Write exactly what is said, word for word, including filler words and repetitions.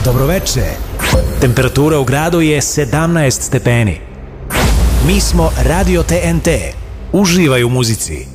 Dobroveče. Temperatura u gradu je sedamnaest stepeni. Mi smo Radio T N T. Uživaj u muzici.